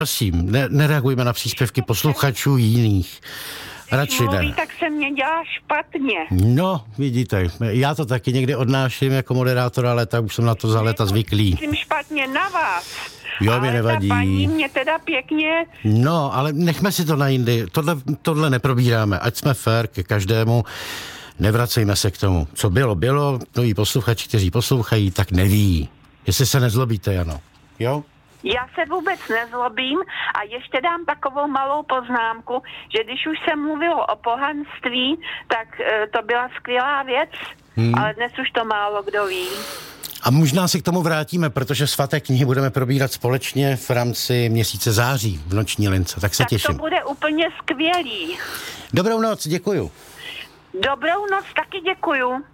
Prosím, nereagujme na příspěvky posluchačů jiných. Radši mluví, tak se mě dělá špatně. No, vidíte, já to taky někdy odnáším jako moderátor, ale tak už jsem na to za léta zvyklý. Myslím špatně na vás. Jo, mě nevadí. Ta paní mě teda pěkně... No, ale nechme si to na jindy. Tohle neprobíráme. Ať jsme fair ke každému. Nevracejme se k tomu. Co bylo. Noví posluchači, kteří poslouchají, tak neví. Jestli se nezlobíte, Jano. Jo? Já se vůbec nezlobím a ještě dám takovou malou poznámku, že když už se mluvilo o pohanství, tak to byla skvělá věc, ale dnes už to málo kdo ví. A možná se k tomu vrátíme, protože svaté knihy budeme probírat společně v rámci měsíce září v Noční lince, tak se těším. Tak to bude úplně skvělý. Dobrou noc, děkuju. Dobrou noc, taky děkuju.